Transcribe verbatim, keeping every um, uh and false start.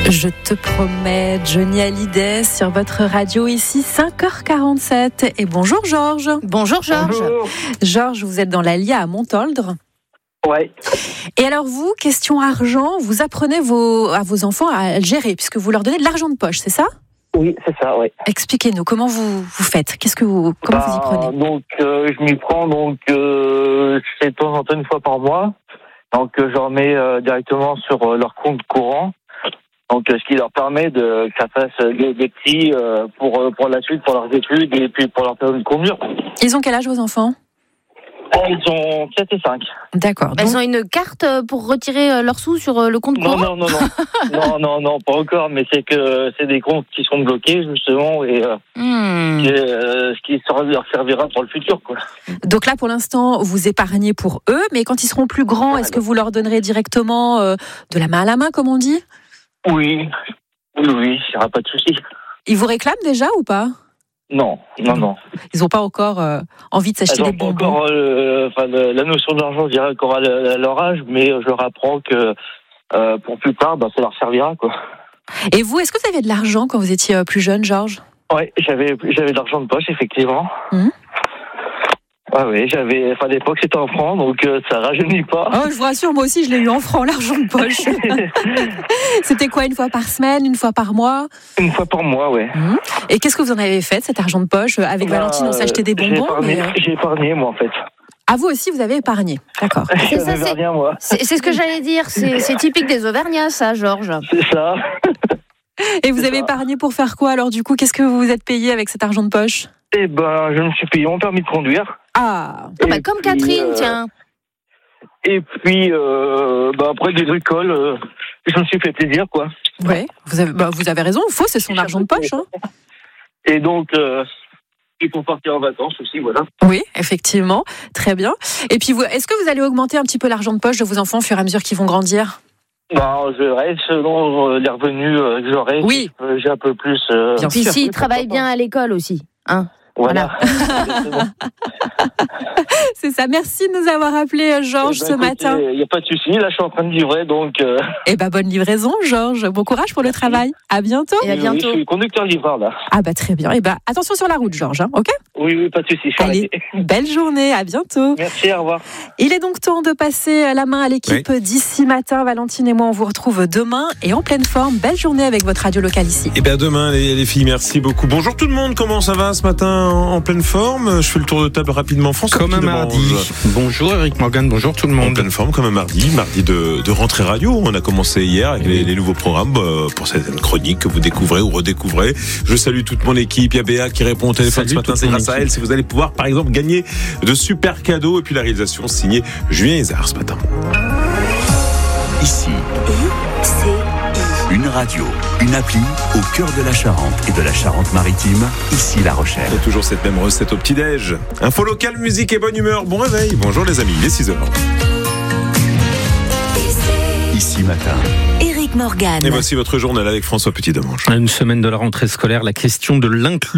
Je te promets, Johnny Hallyday sur votre radio ici, cinq heures quarante-sept. Et bonjour Georges. Bonjour Georges. Bonjour. Georges, vous êtes dans l'Allier à Montoldre. Ouais. Et alors vous, question argent, vous apprenez vos, à vos enfants à le gérer, puisque vous leur donnez de l'argent de poche, c'est ça ? Oui, c'est ça, oui. Expliquez-nous, comment vous, vous faites ? Qu'est-ce que vous, comment bah, vous y prenez ? Donc, euh, je m'y prends, donc, euh, je fais de temps en temps une fois par mois. Donc, euh, je leur mets euh, directement sur euh, leur compte courant. Donc, euh, ce qui leur permet de que ça fasse des, des petits euh, pour, euh, pour la suite, pour leurs études et puis pour leur permis de conduire. Ils ont quel âge vos enfants ? Ils ont sept et cinq. D'accord. Elles Donc, ont une carte pour retirer leurs sous sur le compte Non, courant ? non, non, non. non, non, non, pas encore, mais c'est que c'est des comptes qui sont bloqués, justement, et euh, Hmm. et, euh, ce qui leur servira pour le futur, quoi. donc là, pour l'instant, vous épargnez pour eux, mais quand ils seront plus grands, est-ce que vous leur donnerez directement euh, de la main à la main, comme on dit ? Oui, oui, oui, il n'y aura pas de souci. Ils vous réclament déjà ou pas ? Non, non, non. Ils n'ont pas encore euh, envie de s'acheter Elles des n'ont pas bonbons. encore euh, enfin, le- la notion d'argent, je dirais, encore à, le- à leur âge, mais je leur apprends que euh, pour plus tard, bah, ça leur servira, quoi. Et vous, est-ce que vous aviez de l'argent quand vous étiez euh, plus jeune, Georges ? Ouais, j'avais, j'avais de l'argent de poche, effectivement. Mhm. Ouais, oui, j'avais, enfin, à l'époque, c'était en francs, donc euh, ça rajeunit pas. Oh, je vous rassure, moi aussi, je l'ai eu en francs, l'argent de poche. C'était quoi, une fois par semaine, une fois par mois ? Une fois par mois, ouais. Mhm. Et qu'est-ce que vous en avez fait de cet argent de poche ? Avec Bah, Valentine, on s'est acheté des J'ai bonbons. épargné, Mais... euh, j'ai épargné, moi, en fait. Ah, vous aussi, vous avez épargné. D'accord. C'est ça, J'avais c'est- rien, moi. C'est c'est ce que j'allais dire, c'est c'est typique des Auvergnats, ça, Georges. C'est ça. Et vous C'est avez ça. épargné pour faire quoi, alors, du coup ? Qu'est-ce que vous vous êtes payé avec cet argent de poche ? Eh ben, je me suis payé mon permis de conduire. Ah, Ah bah, Et comme puis, Catherine, euh, tiens. Et puis, euh, bah, après des bricoles, euh, je me suis fait plaisir, quoi. ouais. Vous avez, bah, vous avez raison, il faut, c'est son argent de poche. Hein. Et donc, euh, il faut partir en vacances aussi, voilà. Oui, effectivement. Très bien. Et puis, vous, est-ce que vous allez augmenter un petit peu l'argent de poche de vos enfants au fur et à mesure qu'ils vont grandir ? Ben, je reste selon euh, les revenus euh, que j'aurai. Oui. Euh, J'ai un peu plus. Euh, Bien Puis sûr. s'ils travaillent bien à l'école aussi, hein. voilà. Exactement. C'est ça. Merci de nous avoir appelé, Georges, Eh ben, ce écoutez, matin. Il n'y a pas de souci. Là, je suis en train de livrer, donc. Euh, Eh ben, bonne livraison, Georges. Bon courage pour le travail. À bientôt. Et à oui, bientôt. je suis conducteur-livreur, là. Ah bah très bien. Eh ben, attention sur la route, Georges. Hein, ok ? Oui, oui, pas de souci. Je suis Allez, arrêté. belle journée. À bientôt. Merci, au revoir. Il est donc temps de passer la main à l'équipe d'ici matin. Valentine et moi, on vous retrouve demain et en pleine forme. Belle journée avec votre radio locale ici. Et bien demain les, les filles, merci beaucoup. Bonjour tout le monde, comment ça va ce matin en, en pleine forme ? Je fais le tour de table rapidement. François Comme un Petit mardi. Demange. Bonjour Eric Morgan, bonjour tout le En monde. pleine forme comme un mardi, mardi de, de rentrée radio. On a commencé hier avec les, les nouveaux programmes euh, pour certaines chroniques que vous découvrez ou redécouvrez. Je salue toute mon équipe. Il y a Béa qui répond au téléphone Salut ce matin. toute C'est mon grâce à équipe. elle si vous allez pouvoir par exemple gagner de super cadeaux. Et puis la réalisation signée Julien Hézard ce matin. Ici, une radio, une appli au cœur de la Charente et de la Charente-Maritime. Ici La Rochelle. Et toujours cette même recette au petit-déj. Info locale, musique et bonne humeur. Bon réveil. Bonjour les amis, il est six heures. Ici Matin. Eric Morgan. Et voici votre journal avec François Petit Demange. Une semaine de la rentrée scolaire, la question de l'inclusion